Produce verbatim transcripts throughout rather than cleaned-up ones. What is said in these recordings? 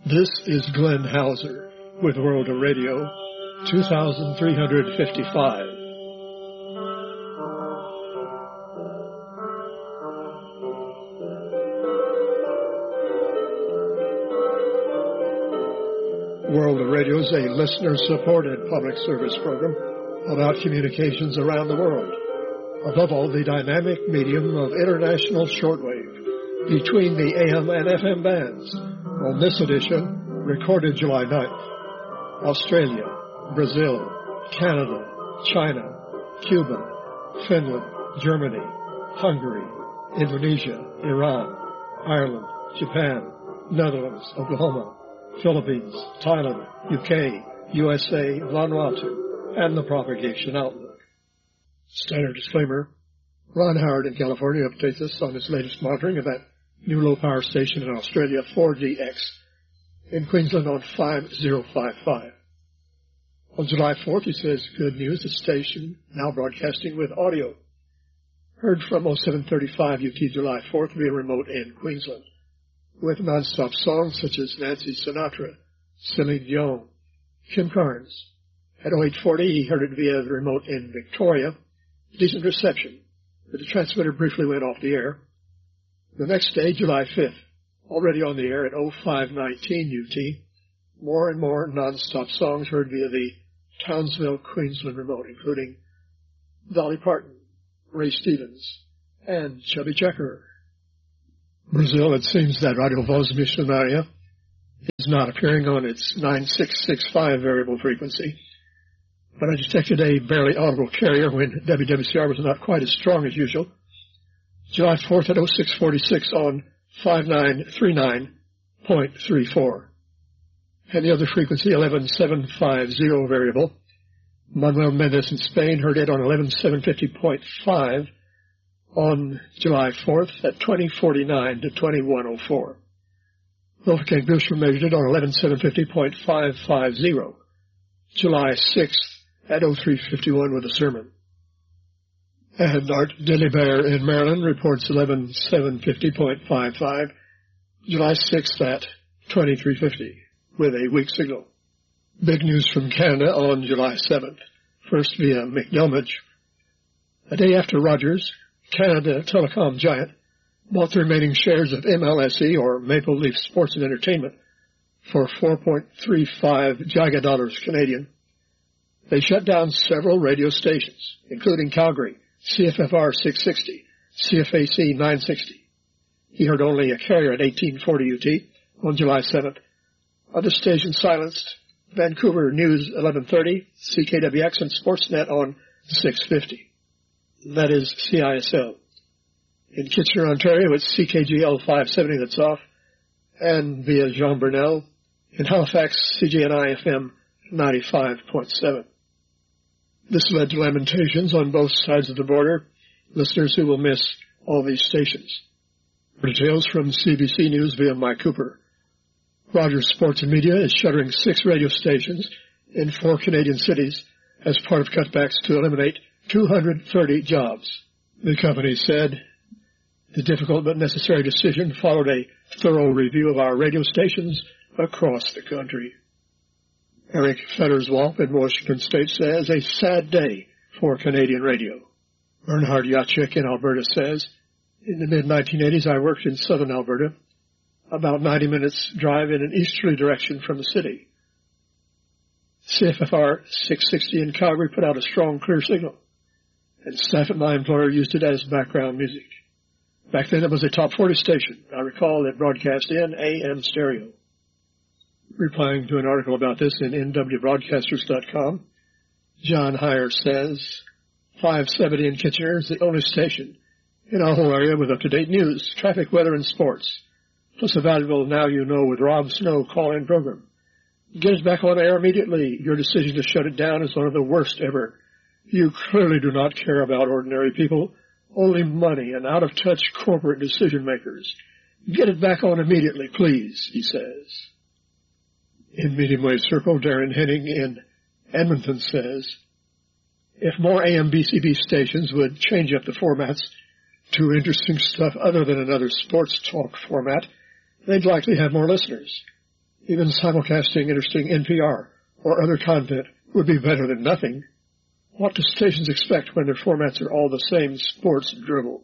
This is Glenn Hauser with World of Radio, two thousand three hundred fifty-five. World of Radio is a listener-supported public service program about communications around the world. Above all, the dynamic medium of international shortwave between the A M and F M bands. On this edition, recorded July ninth, Australia, Brazil, Canada, China, Cuba, Finland, Germany, Hungary, Indonesia, Iran, Ireland, Japan, Netherlands, Oklahoma, Philippines, Thailand, U K, U S A, Vanuatu, and the propagation outlook. Standard disclaimer. Ron Howard in California updates us on his latest monitoring of that new low-power station in Australia, four D X, in Queensland on five oh five five. On July fourth, he says, good news, the station now broadcasting with audio. Heard from oh seven thirty-five U T July fourth via remote in Queensland, with non-stop songs such as Nancy Sinatra, Celine Dion, Kim Carnes. At oh eight forty, he heard it via the remote in Victoria. Decent reception, but the transmitter briefly went off the air. The next day, July fifth, already on the air at oh five nineteen U T, more and more non-stop songs heard via the Townsville, Queensland remote, including Dolly Parton, Ray Stevens, and Chubby Checker. Brazil, it seems that Radio Voz Missionaria is not appearing on its nine six six five variable frequency, but I detected a barely audible carrier when W W C R was not quite as strong as usual. July fourth at oh six forty-six on five nine three nine point three four. And the other frequency, eleven seven fifty variable. Manuel Mendez in Spain heard it on eleven seven fifty point five on July fourth at twenty forty-nine to twenty-one oh four. Wolfgang Büchner measured it on eleven seven fifty point five five zero. July sixth at oh three fifty-one with a sermon. And Art Delibert in Maryland reports eleven seven fifty point five five, July sixth at twenty-three fifty, with a weak signal. Big news from Canada on July seventh, first via McDelmage. A day after Rogers, Canada telecom giant, bought the remaining shares of M L S E, or Maple Leaf Sports and Entertainment, for four point three five gigadollars Canadian. They shut down several radio stations, including Calgary, C F F R six sixty, C F A C nine sixty. He heard only a carrier at eighteen forty U T on July seventh. Other stations silenced: Vancouver News eleven thirty, C K W X, and Sportsnet on six fifty. That is C I S L. In Kitchener, Ontario, it's C K G L five seventy that's off, and via Jean Burnell. In Halifax, C J N I F M ninety-five point seven. This led to lamentations on both sides of the border, listeners who will miss all these stations. Details from C B C News via Mike Cooper. Rogers Sports and Media is shuttering six radio stations in four Canadian cities as part of cutbacks to eliminate two hundred thirty jobs. The company said the difficult but necessary decision followed a thorough review of our radio stations across the country. Eric Fedderswalp in Washington State says, a sad day for Canadian radio. Bernhard Jacek in Alberta says, in the mid nineteen eighties I worked in southern Alberta, about ninety minutes drive in an easterly direction from the city. C F F R six sixty in Calgary put out a strong, clear signal, and staff at my employer used it as background music. Back then it was a top forty station. I recall it broadcast in A M stereo. Replying to an article about this in N W broadcasters dot com, John Heyer says, five seventy in Kitchener is the only station in our whole area with up-to-date news, traffic, weather, and sports, plus a valuable Now You Know with Rob Snow call-in program. Get us back on air immediately. Your decision to shut it down is one of the worst ever. You clearly do not care about ordinary people, only money and out-of-touch corporate decision-makers. Get it back on immediately, please, he says. In Medium Wave Circle, Darren Henning in Edmonton says, if more A M B C B stations would change up the formats to interesting stuff other than another sports talk format, they'd likely have more listeners. Even simulcasting interesting N P R or other content would be better than nothing. What do stations expect when their formats are all the same sports dribble?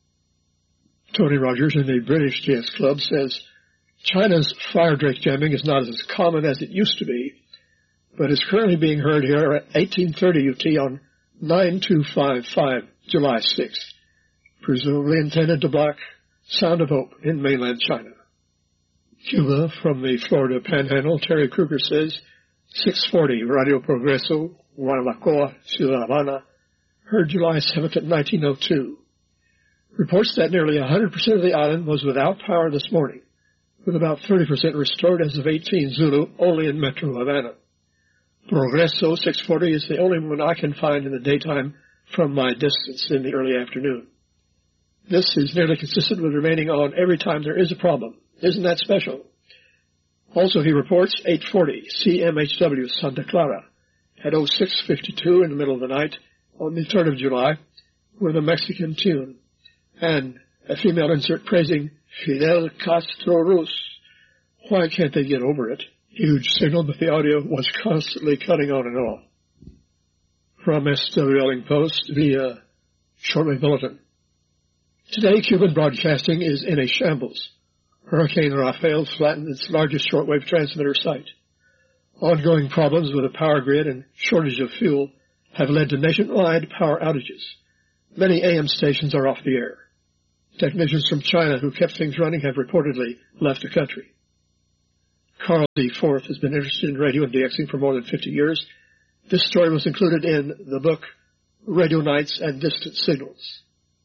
Tony Rogers in the British D X Club says, China's fire drake jamming is not as common as it used to be, but is currently being heard here at eighteen thirty U T on nine two five five, July sixth, presumably intended to block Sound of Hope in mainland China. Cuba, from the Florida Panhandle, Terry Kruger says, six forty, Radio Progreso, Guanabacoa, Ciudad Habana, heard July seventh at nineteen oh two. Reports that nearly one hundred percent of the island was without power this morning, with about thirty percent restored as of eighteen Zulu only in Metro Havana. Progreso six forty is the only one I can find in the daytime from my distance in the early afternoon. This is nearly consistent with remaining on every time there is a problem. Isn't that special? Also, he reports eight forty C M H W Santa Clara at oh six fifty-two in the middle of the night on the third of July with a Mexican tune and a female insert praising Fidel Castro Ruz. Why can't they get over it? Huge signal, but the audio was constantly cutting on and off. From S W L Post via shortwave bulletin. Today, Cuban broadcasting is in a shambles. Hurricane Rafael flattened its largest shortwave transmitter site. Ongoing problems with the power grid and shortage of fuel have led to nationwide power outages. Many A M stations are off the air. Technicians from China who kept things running have reportedly left the country. Carl D. Forth has been interested in radio and DXing for more than fifty years. This story was included in the book Radio Nights and Distant Signals.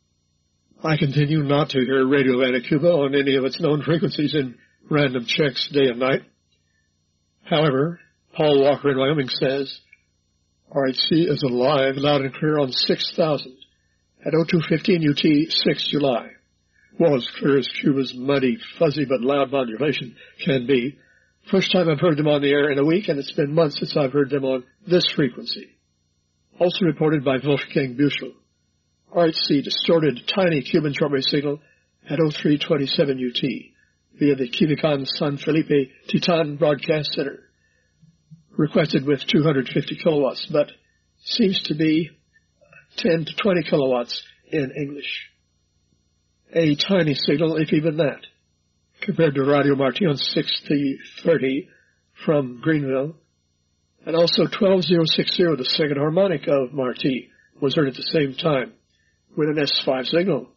I continue not to hear Radio Havana, Cuba on any of its known frequencies in random checks day and night. However, Paul Walker in Wyoming says, R H C is alive, loud and clear on six thousand at oh two fifteen U T, sixth July. Well, as clear as Cuba's muddy, fuzzy, but loud modulation can be. First time I've heard them on the air in a week, and it's been months since I've heard them on this frequency. Also reported by Wolfgang Büchel. R H C distorted tiny Cuban shortwave signal at oh three twenty-seven U T via the Quimican San Felipe Titan Broadcast Center. Requested with two hundred fifty kilowatts, but seems to be ten to twenty kilowatts in English. A tiny signal, if even that, compared to Radio Marti on sixty thirty from Greenville, and also twelve thousand sixty, the second harmonic of Marti, was heard at the same time, with an S five signal.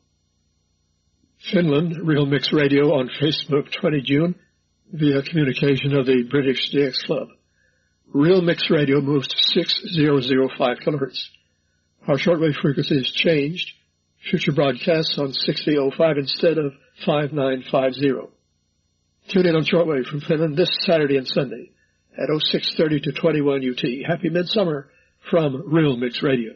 Finland, Real Mix Radio on Facebook, twentieth of June, via communication of the British D X Club. Real Mix Radio moves to six thousand five kilohertz. Our shortwave frequency has changed. Future broadcasts on sixty oh five instead of five nine five zero. Tune in on shortwave from Finland this Saturday and Sunday at oh six thirty to twenty-one U T. Happy Midsummer from Real Mix Radio.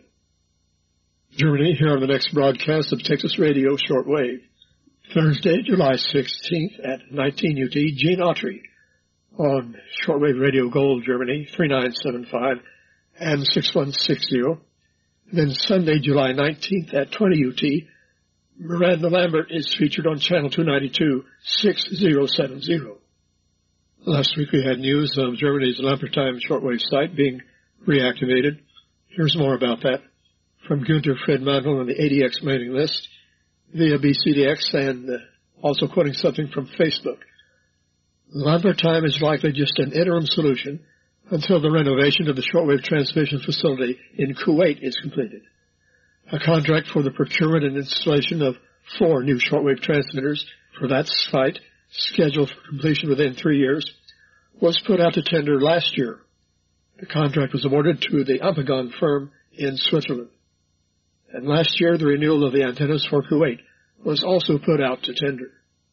Germany, here on the next broadcast of Texas Radio Shortwave. Thursday, July sixteenth at nineteen U T, Gene Autry on Shortwave Radio Gold, Germany, three nine seven five and six one six zero. Then Sunday, July nineteenth at twenty U T, Miranda Lambert is featured on Channel two ninety-two, six thousand seventy. Last week we had news of Germany's Lampertheim shortwave site being reactivated. Here's more about that from Günther Friedmantel on the A D X mailing list via B C D X and uh, also quoting something from Facebook. Lampertheim is likely just an interim solution until the renovation of the shortwave transmission facility in Kuwait is completed. A contract for the procurement and installation of four new shortwave transmitters for that site, scheduled for completion within three years, was put out to tender last year. The contract was awarded to the Ampagon firm in Switzerland. And last year, the renewal of the antennas for Kuwait was also put out to tender.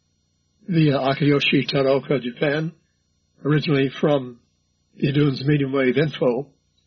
Via Akiyoshi Taraoka, Japan, originally from the Dunes Medium Wave Info,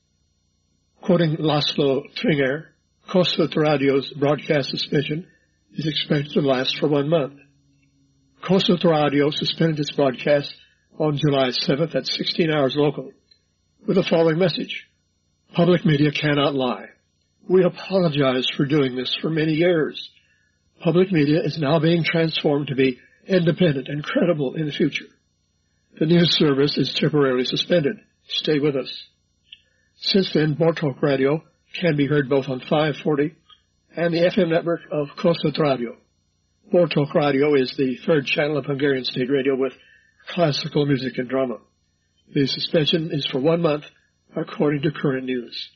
quoting Laszlo Tringer, Kossuth Radio's broadcast suspension is expected to last for one month. Kossuth Radio suspended its broadcast on July seventh at sixteen hours local with the following message. Public media cannot lie. We apologize for doing this for many years. Public media is now being transformed to be independent and credible in the future. The news service is temporarily suspended. Stay with us. Since then, Bortok Radio can be heard both on five forty and the F M network of Kossuth Radio. Bortok Radio is the third channel of Hungarian state radio with classical music and drama. The suspension is for one month, according to current news.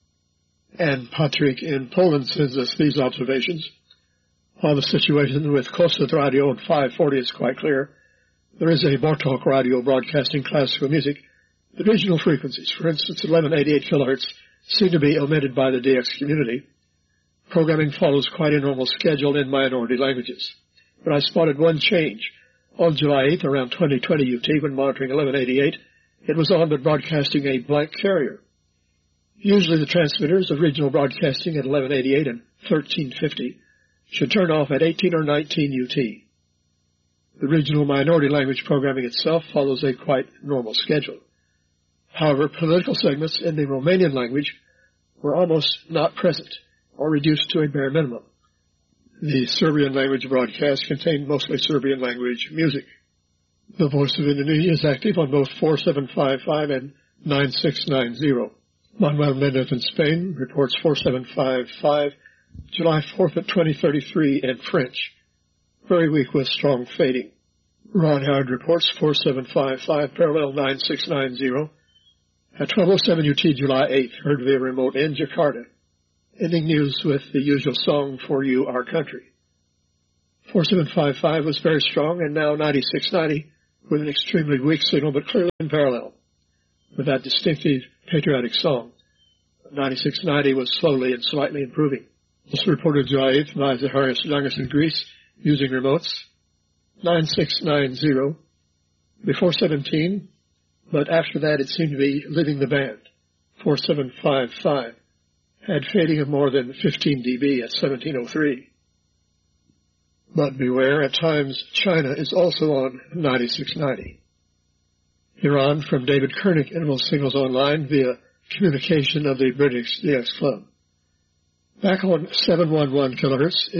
And Patrick in Poland sends us these observations. While the situation with Kossuth Radio and five forty is quite clear, there is a Bortok Radio broadcasting classical music. The regional frequencies, for instance, eleven eighty-eight kilohertz, seem to be omitted by the D X community. Programming follows quite a normal schedule in minority languages. But I spotted one change. On July eighth, around twenty twenty U T, when monitoring eleven eighty-eight, it was on but broadcasting a blank carrier. Usually the transmitters of regional broadcasting at eleven eighty-eight and thirteen fifty should turn off at eighteen or nineteen U T. The regional minority language programming itself follows a quite normal schedule. However, political segments in the Romanian language were almost not present or reduced to a bare minimum. The Serbian language broadcast contained mostly Serbian language music. The Voice of Indonesia is active on both four seven five five and nine six nine zero. Manuel Mendez in Spain reports four seven five five, July fourth at twenty thirty-three in French. Very weak with strong fading. Ron Howard reports four seven five five, parallel nine six nine zero. At twelve oh seven U T, July eighth, heard via remote in Jakarta. Ending news with the usual song, For You, Our Country. four seven five five was very strong, and now ninety-six ninety with an extremely weak signal, but clearly in parallel with that distinctive patriotic song. ninety-six ninety was slowly and slightly improving. This reported July eighth by Zacharias Youngus in Greece using remotes. nine six nine zero before seventeen, but after that it seemed to be leaving the band. four seven five five had fading of more than fifteen decibels at seventeen oh three. But beware, at times China is also on ninety-six ninety. Iran from David Koenig interval signals online via communication of the British D X Club. Back on seven eleven kilohertz